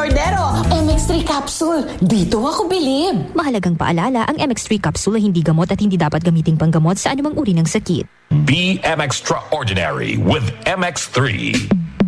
Cordero, MX3 capsule. Dito ako bilib. Mahalagang paalala, ang MX3 capsule ay hindi gamot at hindi dapat gamiting panggamot sa anumang uri ng sakit. Be MX-traordinary with MX3.